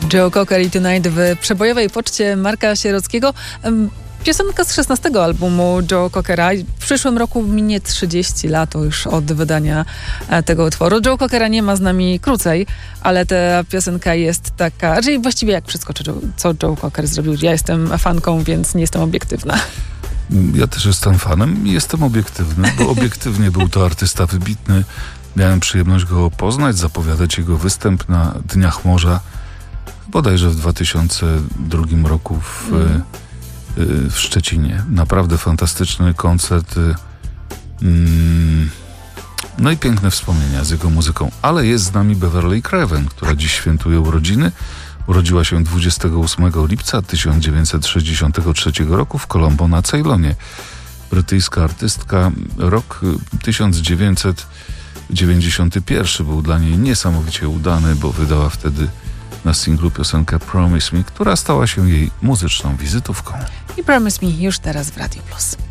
Joe Cocker i Tonight w przebojowej poczcie Marka Sierockiego. Piosenka z 16 albumu Joe Cockera. W przyszłym roku minie 30 lat już od wydania tego utworu. Joe Cockera nie ma z nami krócej, ale ta piosenka jest taka, raczej właściwie jak wszystko, co Joe Cocker zrobił. Ja jestem fanką, więc nie jestem obiektywna. Ja też jestem fanem i jestem obiektywny, bo obiektywnie był to artysta wybitny. Miałem przyjemność go poznać, zapowiadać jego występ na Dniach Morza, bodajże w 2002 roku w Szczecinie. Naprawdę fantastyczny koncert. No i piękne wspomnienia z jego muzyką. Ale jest z nami Beverly Craven, która dziś świętuje urodziny. Urodziła się 28 lipca 1963 roku w Colombo na Ceylonie. Brytyjska artystka. Rok 1991 był dla niej niesamowicie udany, bo wydała wtedy na singlu piosenkę Promise Me, która stała się jej muzyczną wizytówką. I Promise Me już teraz w Radio Plus.